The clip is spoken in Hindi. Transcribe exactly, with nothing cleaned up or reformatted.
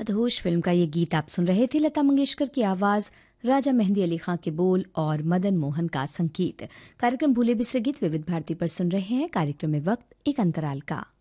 मदहोश फिल्म का ये गीत आप सुन रहे थे। लता मंगेशकर की आवाज, राजा मेहंदी अली खां के बोल और मदन मोहन का संगीत। कार्यक्रम भूले बिसरे गीत विविध भारती पर सुन रहे हैं। कार्यक्रम में वक्त एक अंतराल का।